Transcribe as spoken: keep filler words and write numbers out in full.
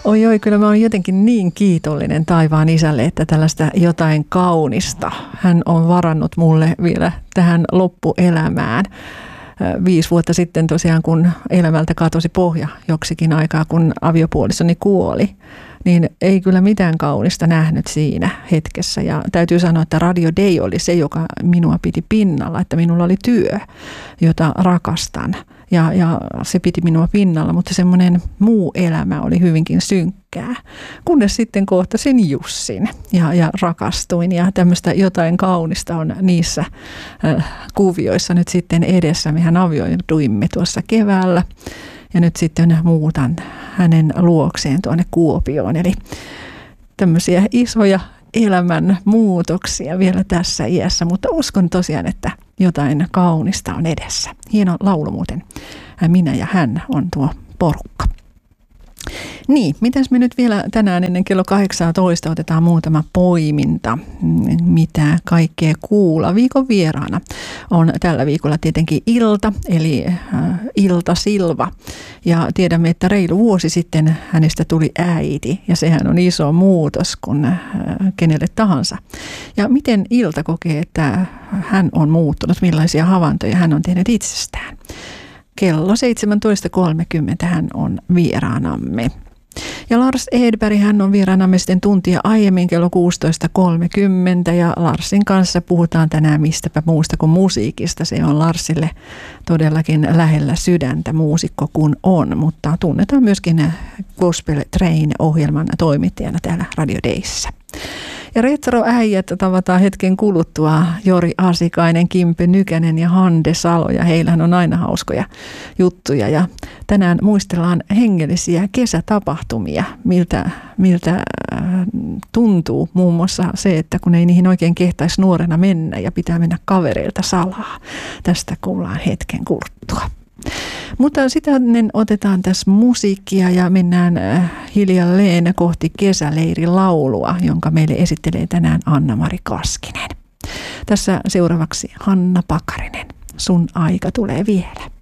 Oi oi, kyllä mä oon jotenkin niin kiitollinen taivaan isälle, että tällaista jotain kaunista hän on varannut mulle vielä tähän loppuelämään. Viisi vuotta sitten tosiaan, kun elämältä katosi pohja joksikin aikaa, kun aviopuolisoni kuoli, niin ei kyllä mitään kaunista nähnyt siinä hetkessä. Ja täytyy sanoa, että Radio Day oli se, joka minua piti pinnalla, että minulla oli työ, jota rakastan. Ja, ja se piti minua pinnalla, mutta semmoinen muu elämä oli hyvinkin synkkää. Kunnes sitten kohtasin Jussin ja, ja rakastuin ja tämmöistä jotain kaunista on niissä äh, kuvioissa nyt sitten edessä. Mehän avioiduimme tuossa keväällä ja nyt sitten muutan hänen luokseen tuonne Kuopioon. Eli tämmöisiä isoja elämän muutoksia vielä tässä iässä, mutta uskon tosiaan, että jotain kaunista on edessä. Hieno laulu muuten. Minä ja hän on tuo porukka. Niin, mitäs me nyt vielä tänään ennen kello kahdeksantoista otetaan muutama poiminta, mitä kaikkea kuulla. Viikon vieraana on tällä viikolla tietenkin Ilta, eli Ilta Silva. Ja tiedämme, että reilu vuosi sitten hänestä tuli äiti, ja sehän on iso muutos kuin kenelle tahansa. Ja miten Ilta kokee, että hän on muuttunut, millaisia havaintoja hän on tehnyt itsestään? Kello seitsemäntoista kolmekymmentä hän on vieraanamme. Ja Lars Edberg, hän on vieraanamme sitten tuntia aiemmin kello kuusitoista kolmekymmentä ja Larsin kanssa puhutaan tänään mistäpä muusta kuin musiikista. Se on Larsille todellakin lähellä sydäntä muusikko kun on, mutta tunnetaan myöskin Gospel Train-ohjelman toimittajana täällä Radio Dayssä. Ja retroäijät tavataan hetken kuluttua Jori Asikainen, Kimpe Nykänen ja Hande Salo, ja heillähän on aina hauskoja juttuja. Ja tänään muistellaan hengellisiä kesätapahtumia, miltä, miltä tuntuu muun muassa se, että kun ei niihin oikein kehtaisi nuorena mennä ja pitää mennä kavereilta salaa. Tästä kuullaan hetken kuluttua. Mutta sitten otetaan tässä musiikkia ja mennään hiljalleen kohti kesäleirilaulua, jonka meille esittelee tänään Anna-Mari Kaskinen. Tässä seuraavaksi Hanna Pakarinen. Sun aika tulee vielä.